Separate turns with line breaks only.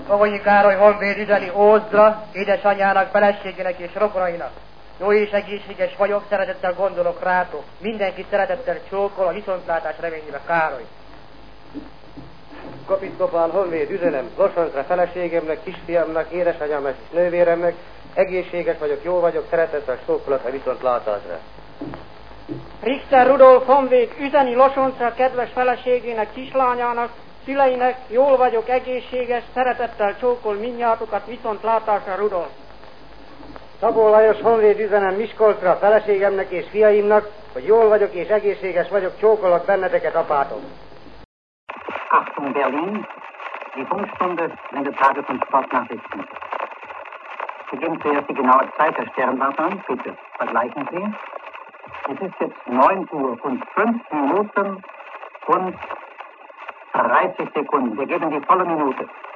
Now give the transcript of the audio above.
Fogonyi Károly honvéd üzeni Ózdra, édesanyjának, feleségének és rokonainak. Jó és egészséges vagyok, szeretettel gondolok rátok. Mindenki szeretettel csókol, a viszontlátás reményébe, Károly.
Kapiszkopál honvéd üzenem Losoncra feleségemnek, kisfiamnak, édesanyámnak és nővéremnek. Egészséges vagyok, jó vagyok, szeretettel csókolok a viszontlátásra.
Richter Rudolf honvéd üzeni Losoncra kedves feleségének, kislányának, szüleinek, jól vagyok, egészséges, szeretettel csókol mindnyátokat, viszontlátásra, Rudolf.
Szabó Lajos honvéd üzenem Miskolcra feleségemnek és fiaimnak, hogy jól vagyok és egészséges vagyok, csókolok benneteket, apátok.
Achtung Berlin, die Funkstunde sendet Tages- und Sportnachrichten. Sie geben zuerst die genaue Zeit der Sternwarte an, bitte vergleichen Sie. Es ist jetzt 9 Uhr und 5 Minuten und 30 Sekunden. Wir geben die volle Minute.